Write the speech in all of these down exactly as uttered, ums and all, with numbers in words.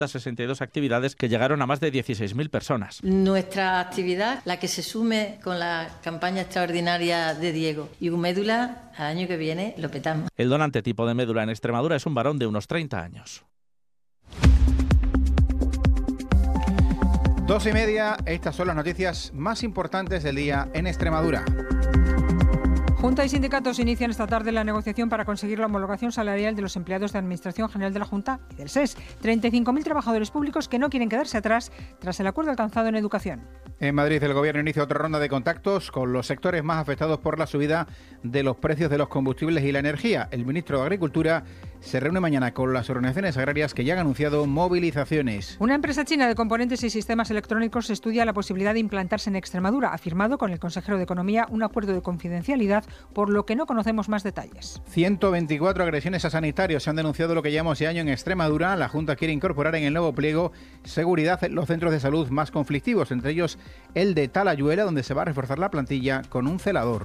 sesenta y dos actividades que llegaron a más de dieciséis mil personas. Nuestra actividad, la que se sume con la campaña extraordinaria de Diego y un médula, al año que viene lo petamos. El donante tipo de médula en Extremadura es un varón de unos treinta años. Dos y media, estas son las noticias más importantes del día en Extremadura. Junta y sindicatos inician esta tarde la negociación para conseguir la homologación salarial de los empleados de Administración General de la Junta y del S E S. treinta y cinco mil trabajadores públicos que no quieren quedarse atrás tras el acuerdo alcanzado en educación. En Madrid, el Gobierno inicia otra ronda de contactos con los sectores más afectados por la subida de los precios de los combustibles y la energía. El ministro de Agricultura se reúne mañana con las organizaciones agrarias que ya han anunciado movilizaciones. Una empresa china de componentes y sistemas electrónicos estudia la posibilidad de implantarse en Extremadura. Ha firmado con el consejero de Economía un acuerdo de confidencialidad, por lo que no conocemos más detalles. ciento veinticuatro agresiones a sanitarios se han denunciado lo que llevamos ese año en Extremadura. La Junta quiere incorporar en el nuevo pliego seguridad en los centros de salud más conflictivos, entre ellos el de Talayuela, donde se va a reforzar la plantilla con un celador.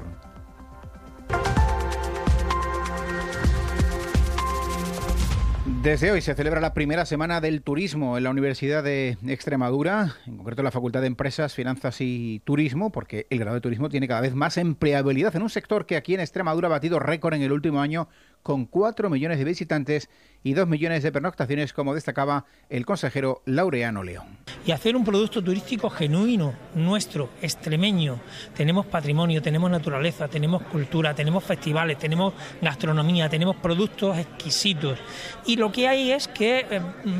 Desde hoy se celebra la primera semana del turismo en la Universidad de Extremadura, en concreto en la Facultad de Empresas, Finanzas y Turismo, porque el grado de turismo tiene cada vez más empleabilidad en un sector que aquí en Extremadura ha batido récord en el último año, con cuatro millones de visitantes y dos millones de pernoctaciones, como destacaba el consejero Laureano León. Y hacer un producto turístico genuino, nuestro, extremeño. Tenemos patrimonio, tenemos naturaleza, tenemos cultura, tenemos festivales, tenemos gastronomía, tenemos productos exquisitos. Y lo que hay es que eh,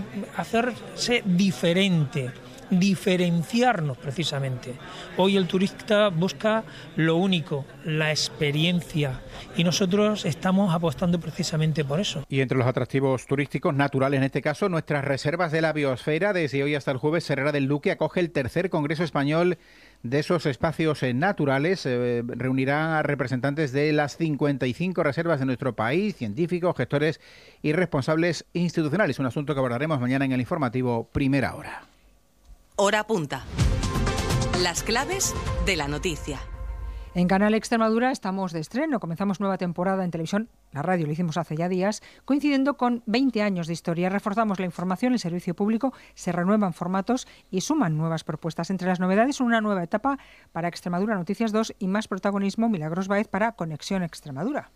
hacerse diferente, diferenciarnos precisamente. Hoy el turista busca lo único, la experiencia, y nosotros estamos apostando precisamente por eso. Y entre los atractivos turísticos naturales, en este caso, nuestras reservas de la biosfera. Desde hoy hasta el jueves, Serrera del Duque acoge el tercer Congreso Español de esos espacios naturales. Eh, reunirá a representantes de las cincuenta y cinco reservas de nuestro país, científicos, gestores y responsables institucionales. Un asunto que abordaremos mañana en el informativo Primera Hora. Hora punta. Las claves de la noticia. En Canal Extremadura estamos de estreno. Comenzamos nueva temporada en televisión. La radio lo hicimos hace ya días, coincidiendo con veinte años de historia. Reforzamos la información, el servicio público, se renuevan formatos y suman nuevas propuestas. Entre las novedades, una nueva etapa para Extremadura Noticias dos y más protagonismo, Milagros Baez, para Conexión Extremadura.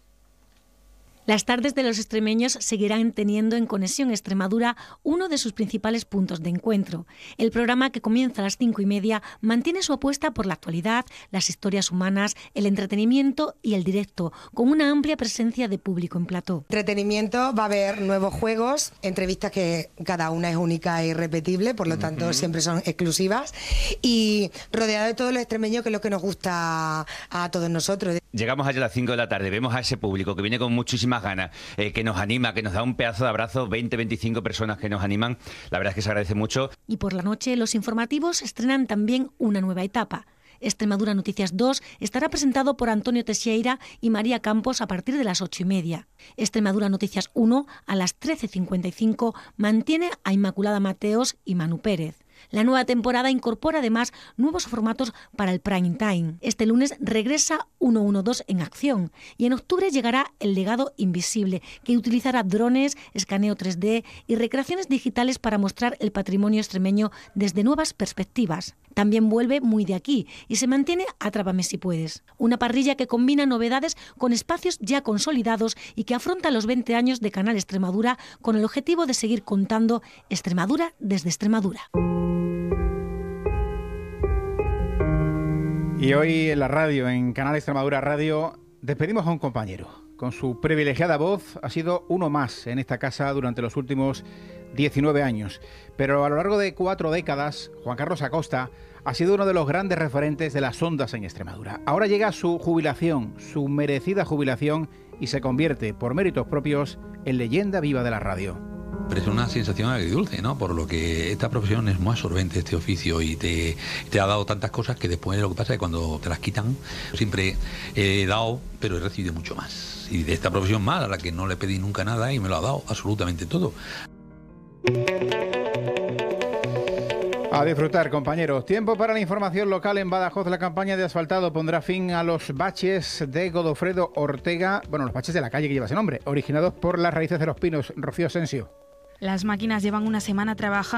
Las tardes de los extremeños seguirán teniendo en Conexión Extremadura uno de sus principales puntos de encuentro. El programa, que comienza a las cinco y media, mantiene su apuesta por la actualidad, las historias humanas, el entretenimiento y el directo, con una amplia presencia de público en plató. Entretenimiento, va a haber nuevos juegos, entrevistas que cada una es única e irrepetible, por lo tanto uh-huh. siempre son exclusivas, y rodeado de todos los extremeños, que es lo que nos gusta a todos nosotros. Llegamos allá a las cinco de la tarde, vemos a ese público que viene con muchísimas ganas, eh, que nos anima, que nos da un pedazo de abrazo, veinte, veinticinco personas que nos animan. La verdad es que se agradece mucho. Y por la noche los informativos estrenan también una nueva etapa. Extremadura Noticias dos estará presentado por Antonio Teixeira y María Campos a partir de las ocho y media. Extremadura Noticias uno a las trece cincuenta y cinco mantiene a Inmaculada Mateos y Manu Pérez. La nueva temporada incorpora además nuevos formatos para el prime time. Este lunes regresa ciento doce en acción y en octubre llegará El legado invisible, que utilizará drones, escaneo tres D y recreaciones digitales para mostrar el patrimonio extremeño desde nuevas perspectivas. También vuelve Muy de aquí y se mantiene Atrápame si puedes. Una parrilla que combina novedades con espacios ya consolidados y que afronta los veinte años de Canal Extremadura con el objetivo de seguir contando Extremadura desde Extremadura. Y hoy en la radio, en Canal Extremadura Radio, despedimos a un compañero. Con su privilegiada voz ha sido uno más en esta casa durante los últimos diecinueve años. Pero a lo largo de cuatro décadas, Juan Carlos Acosta ha sido uno de los grandes referentes de las ondas en Extremadura. Ahora llega su jubilación, su merecida jubilación, y se convierte, por méritos propios, en leyenda viva de la radio. Pero es una sensación agridulce, ¿no? Por lo que esta profesión es muy absorbente, este oficio, y te, te ha dado tantas cosas que después lo que pasa es que cuando te las quitan, siempre he dado, pero he recibido mucho más. Y de esta profesión más, a la que no le pedí nunca nada y me lo ha dado absolutamente todo. A disfrutar, compañeros. Tiempo para la información local. En Badajoz, la campaña de asfaltado pondrá fin a los baches de Godofredo Ortega, bueno, los baches de la calle que lleva ese nombre, originados por las raíces de los pinos. Rocío Asensio. Las máquinas llevan una semana trabajando